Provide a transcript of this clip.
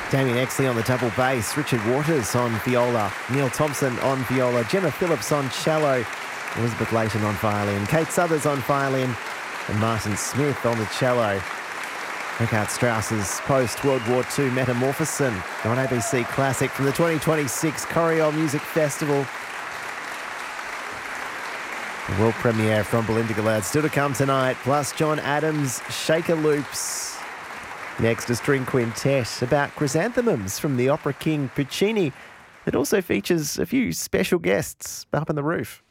Damien Exley on the double bass, Richard Waters on viola, Neil Thompson on viola, Gemma Phillips on cello, Elizabeth Layton on violin, Kate Suthers on violin, and Martin Smith on the cello. Eckhart Strauss's post-World War II Metamorphosen on ABC Classic from the 2026 Coriol Music Festival. The world premiere from Belinda Gillard still to come tonight, plus John Adams' Shaker Loops. Next, a string quintet about chrysanthemums from the opera king Puccini. It also features a few special guests up on the roof.